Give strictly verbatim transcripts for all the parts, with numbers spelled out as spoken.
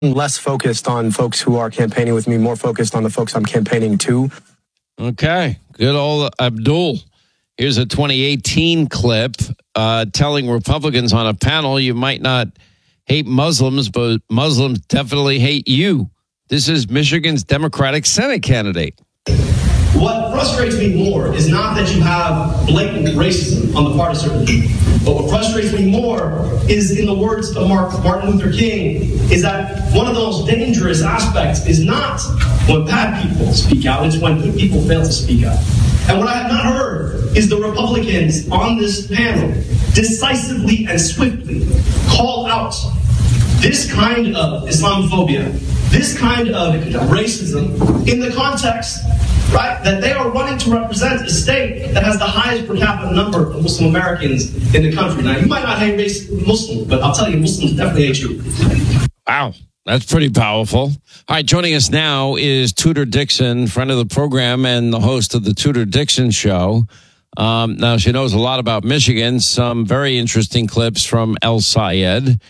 less focused on folks who are campaigning with me, more focused on the folks I'm campaigning to. Okay, good old Abdul. Here's a twenty eighteen clip uh, telling Republicans on a panel, you might not hate Muslims, but Muslims definitely hate you. This is Michigan's Democratic Senate candidate. What frustrates me more is not that you have blatant racism on the part of certain people, but what frustrates me more is, in the words of Mark, Martin Luther King, is that one of the most dangerous aspects is not when bad people speak out, it's when good people fail to speak out. And what I have not heard is the Republicans on this panel decisively and swiftly call out this kind of Islamophobia, this kind of racism in the context, right, that they are running to represent a state that has the highest per capita number of Muslim Americans in the country. Now, you might not hate race Muslims, but I'll tell you, Muslims definitely hate you. Wow, that's pretty powerful. All right, joining us now is Tudor Dixon, friend of the program and the host of the Tudor Dixon Show. Um, now, she knows a lot about Michigan, some very interesting clips from El Sayed.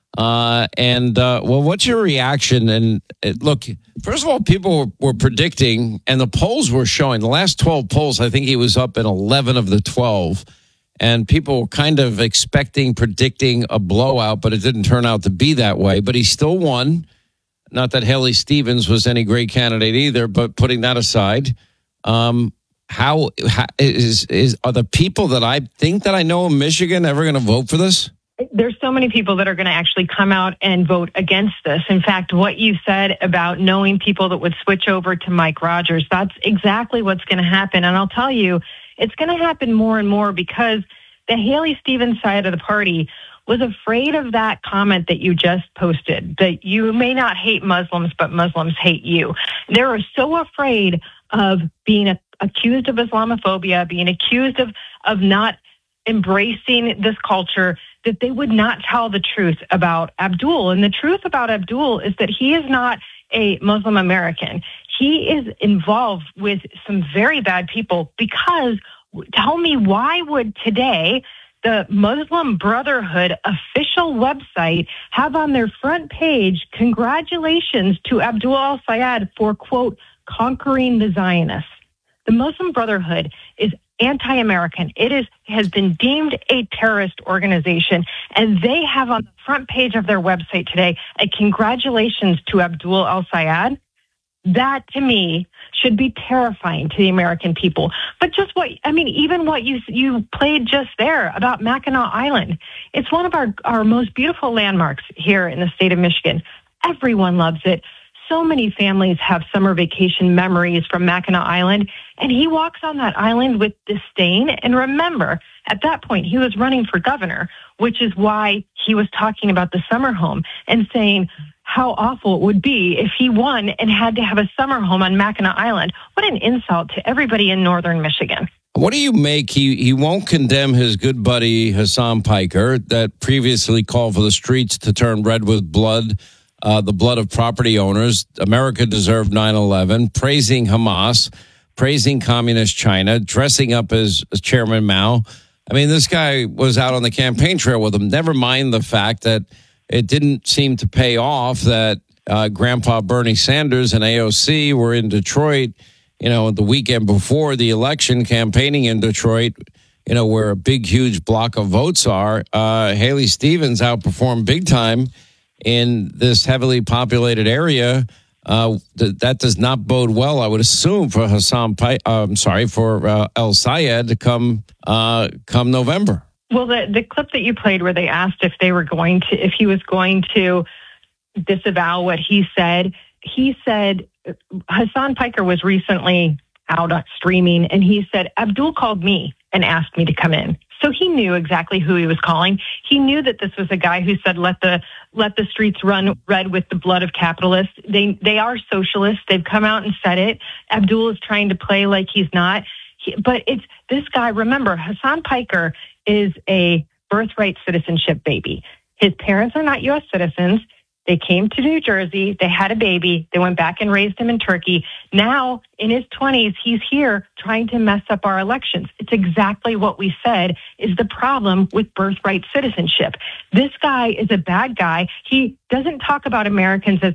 Uh, and, uh, well, what's your reaction? And uh, look, first of all, people were, were predicting, and the polls were showing, the last twelve polls, I think he was up in eleven of the twelve. And people were kind of expecting, predicting a blowout, but it didn't turn out to be that way. But he still won. Not that Haley Stevens was any great candidate either, but putting that aside, um, how, how is, is, are the people that I think that I know in Michigan ever going to vote for this? There's so many people that are going to actually come out and vote against this. In fact, what you said about knowing people that would switch over to Mike Rogers, that's exactly what's going to happen. And I'll tell you, it's going to happen more and more because the Haley Stevens side of the party was afraid of that comment that you just posted, that you may not hate Muslims, but Muslims hate you. They're so afraid of being a, accused of Islamophobia, being accused of, of not embracing this culture, that they would not tell the truth about Abdul. And the truth about Abdul is that he is not a Muslim American. He is involved with some very bad people because, tell me, why would today the Muslim Brotherhood official website have on their front page, congratulations to Abdul al-Sayed for, quote, conquering the Zionists? The Muslim Brotherhood is anti-American. It is has been deemed a terrorist organization, and they have on the front page of their website today a congratulations to Abdul al-Sayed. That, to me, should be terrifying to the American people. But just what, I mean, even what you you played just there about Mackinac Island, it's one of our, our most beautiful landmarks here in the state of Michigan. Everyone loves it. So many families have summer vacation memories from Mackinac Island, and he walks on that island with disdain. And remember, at that point, he was running for governor, which is why he was talking about the summer home and saying how awful it would be if he won and had to have a summer home on Mackinac Island. What an insult to everybody in northern Michigan. What do you make? He he won't condemn his good buddy Hassan Piker that previously called for the streets to turn red with blood. Uh, the blood of property owners. America deserved nine eleven, praising Hamas, praising communist China, dressing up as, as Chairman Mao. I mean, this guy was out on the campaign trail with him. Never mind the fact that it didn't seem to pay off that uh, Grandpa Bernie Sanders and A O C were in Detroit, you know, the weekend before the election, campaigning in Detroit, you know, where a big, huge block of votes are. Uh, Haley Stevens outperformed big time in this heavily populated area. Uh, th- that does not bode well, I would assume, for Hassan Pi- uh, I'm sorry, for uh, El Sayed to come uh, come November. Well, the, the clip that you played where they asked if they were going to, if he was going to disavow what he said, he said, Hassan Piker was recently out streaming, and he said, Abdul called me and asked me to come in. So he knew exactly who he was calling. He knew that this was a guy who said, let the let the streets run red with the blood of capitalists. They they are socialists. They've come out and said it. Abdul is trying to play like he's not. He, but it's this guy, remember, Hassan Piker is a birthright citizenship baby. His parents are not U S citizens. They came to New Jersey. They had a baby. They went back and raised him in Turkey. Now, in his twenties, he's here trying to mess up our elections. It's exactly what we said is the problem with birthright citizenship. This guy is a bad guy. He doesn't talk about Americans as